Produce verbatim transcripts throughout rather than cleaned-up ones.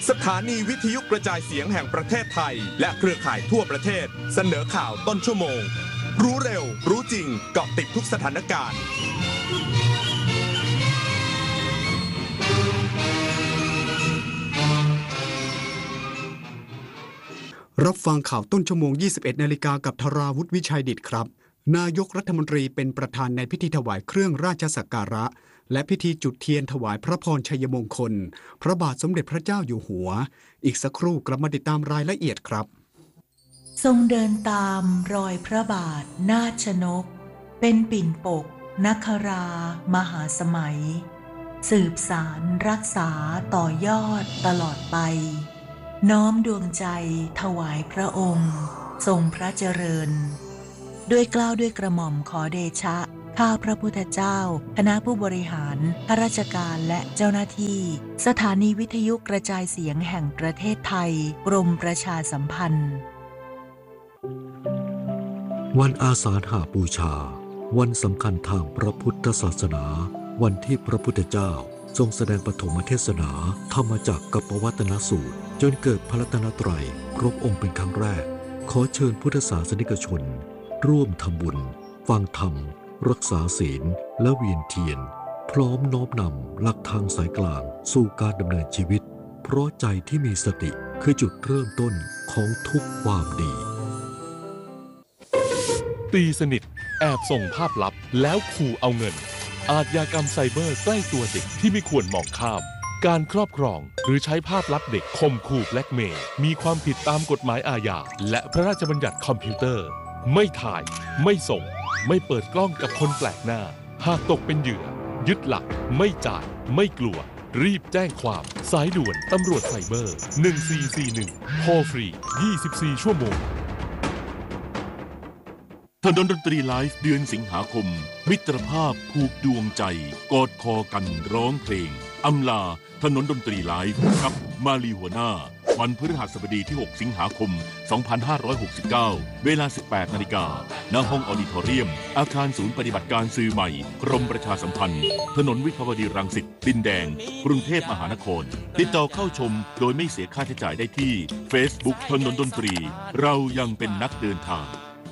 สถานีวิทยุกระจายเสียงแห่งประเทศไทยและเครือข่ายทั่วประเทศเสนอข่าวต้นชั่วโมงรู้เร็วรู้จริงเกาะติดทุกสถานการณ์รับฟังข่าวต้นชั่วโมง ยี่สิบเอ็ด นาฬิกากับธราวุฒิวิชัยดิษฐ์ครับนายกรัฐมนตรีเป็นประธานในพิธีถวายเครื่องราชสักการะและพิธีจุดเทียนถวายพระพรชัยมงคลพระบาทสมเด็จพระเจ้าอยู่หัวอีกสักครู่กลับมาติดตามรายละเอียดครับทรงเดินตามรอยพระบาทนาชนกเป็นปิ่นปกนครามหาสมัยสืบสารรักษาต่อยอดตลอดไปน้อมดวงใจถวายพระองค์ทรงพระเจริญด้วยเกล้าด้วยกระหม่อมขอเดชะข้าพระพุทธเจ้าคณะผู้บริหารข้าราชการและเจ้าหน้าที่สถานีวิทยุกระจายเสียงแห่งประเทศไทยกรมประชาสัมพันธ์วันอาสาฬหบูชาวันสำคัญทางพระพุทธศาสนาวันที่พระพุทธเจ้าทรงแสดงปฐมเทศนาธรรมจักรกัปวัตนสูตรจนเกิดพระรัตนตรัยครบองค์เป็นครั้งแรกขอเชิญพุทธศาสนิกชนร่วมทำบุญฟังธรรมรักษาศีลและเวียนเทียนพร้อมน้อมนำหลักทางสายกลางสู่การดำเนินชีวิตเพราะใจที่มีสติคือจุดเริ่มต้นของทุกความดีตีสนิทแอบส่งภาพลับแล้วขู่เอาเงินอาชญากรรมไซเบอร์ใกล้ตัวเด็กที่ไม่ควรมองข้ามการครอบครองหรือใช้ภาพลับเด็กข่มขู่แบล็กเมย์มีความผิดตามกฎหมายอาญาและพระราชบัญญัติคอมพิวเตอร์ไม่ถ่ายไม่ส่งไม่เปิดกล้องกับคนแปลกหน้าหากตกเป็นเหยื่อยึดหลักไม่จ่ายไม่กลัวรีบแจ้งความสายด่วนตำรวจไซเบอร์หนึ่งสี่สี่หนึ่งโทรฟรียี่สิบสี่ชั่วโมงถนนดนตรีไลฟ์เดือนสิงหาคมมิตรภาพผูกดวงใจกอดคอกันร้องเพลงอำลาถนนดนตรีไลฟ์กับมาลีหัวหน้าวันพฤหัสบดีที่หกสิงหาคมสองพันห้าร้อยหกสิบเก้าเวลา สิบแปดนาฬิกา ณ ห้องออดิทอเรียมอาคารศูนย์ปฏิบัติการสื่อใหม่กรมประชาสัมพันธ์ถนนวิภาวดีรังสิตดินแดงกรุงเทพมหานครติดต่อเข้าชมโดยไม่เสียค่าใช้จ่ายได้ที่ Facebook ถนนดนตรีเรายังเป็นนักเดินทาง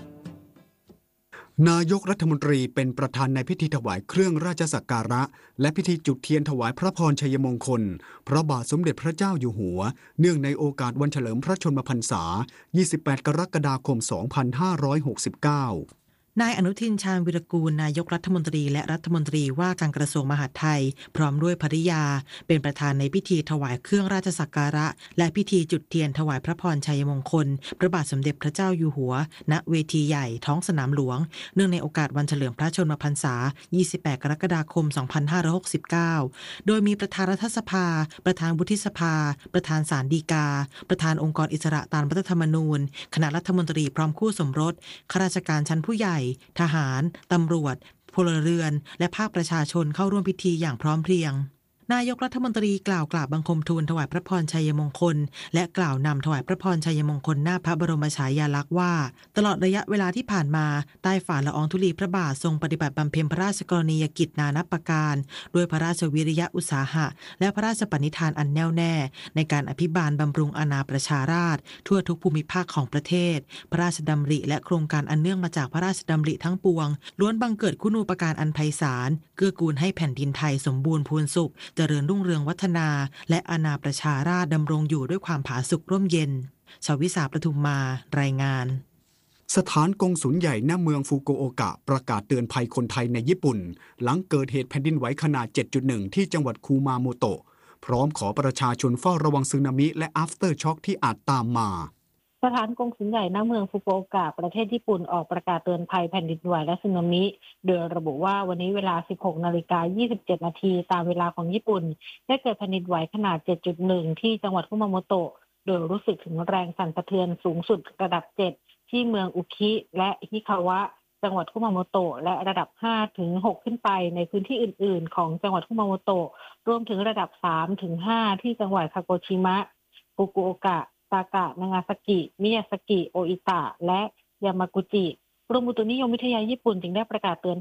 นายกรัฐมนตรีเป็นประธานในพิธีถวายเครื่องราชสักการะและพิธีจุดเทียนถวายพระพรชัยมงคลพระบาทสมเด็จพระเจ้าอยู่หัวเนื่องในโอกาสวันเฉลิมพระชนมพรรษายี่สิบแปดกรกฎาคมสองพันห้าร้อยหกสิบเก้านายอนุทินชาญวิรากูลนายกรัฐมนตรีและรัฐมนตรีว่าการกระทรวงมหาดไทยพร้อมด้วยภริยาเป็นประธานในพิธีถวายเครื่องราชสักการะและพิธีจุดเทียนถวายพระพรชัยมงคลพระบาทสมเด็จพระเจ้าอยู่หัวณเวทีใหญ่ท้องสนามหลวงเนื่องในโอกาสวันเฉลิมพระชนมพรรษายี่สิบแปดกรกฎาคมสองพันห้าร้อยหกสิบเก้าโดยมีประธานรัฐสภาประธานวุฒิสภาประธานศาลฎีกาประธานองค์กรอิสระตามรัฐธรรมนูญคณะรัฐมนตรีพร้อมคู่สมรสข้าราชการชั้นผู้ใหญ่ทหารตำรวจพลเรือนและภาคประชาชนเข้าร่วมพิธีอย่างพร้อมเพรียงนายกรัฐมนตรีกล่าวกราบบังคมทูลถวายพระพรชัยมงคลและกล่าวนำถวายพระพรชัยมงคลหน้าพระบรมฉายาลักษณ์ว่าตลอดระยะเวลาที่ผ่านมาใต้ฝ่าละอองธุลีพระบาททรงปฏิบัติบำเพ็ญพระราชกรณียกิจนานับประการด้วยพระราชวิริยะอุตสาหะและพระราชปณิธานอันแน่วแน่ในการอภิบาลบำรุงอาณาประชาราษฎร์ทั่วทุกภูมิภาคของประเทศพระราชดำริและโครงการอันเนื่องมาจากพระราชดำริทั้งปวงล้วนบังเกิดคุณูปการอันไพศาลเกื้อกูลให้แผ่นดินไทยสมบูรณ์พูนสุขเจริญรุ่งเรืองวัฒนาและอาณาประชาราษฎร์ดำรงอยู่ด้วยความผาสุกร่มเย็นชวิสาประทุมมารายงานสถานกงสุลใหญ่ณเมืองฟุกุโอกะประกาศเตือนภัยคนไทยในญี่ปุ่นหลังเกิดเหตุแผ่นดินไหวขนาด เจ็ดจุดหนึ่ง ที่จังหวัดคูมาโมโตะพร้อมขอประชาชนเฝ้าระวังสึนามิและ after shock ที่อาจตามมาสถานกงสุลใหญ่ณเมืองฟุกุโอกะประเทศญี่ปุ่นออกประกาศเตือนภัยแผ่นดินไหวและสึนามิโดยระบุว่าวันนี้เวลา สิบหกนาฬิกายี่สิบเจ็ดนาทีตามเวลาของญี่ปุ่นได้เกิดแผ่นดินไหวขนาด เจ็ดจุดหนึ่ง ที่จังหวัดคุมาโมโตะโดยรู้สึกถึงแรงสั่นสะเทือนสูงสุดระดับเจ็ดที่เมืองอุคิและฮิคาวะจังหวัดคุมาโมโตะและระดับ ห้าถึงหก ขึ้นไปในพื้นที่อื่นๆของจังหวัดคุมาโมโตะรวมถึงระดับ สามถึงห้า ที่จังหวัดคาโกชิมะฟุกุโอกะซากะนางาซากิมิยาซากิโออิตะและยามากุจิกรมอุตุนิยมวิทยาญี่ปุ่นจึงได้ประกาศเตือน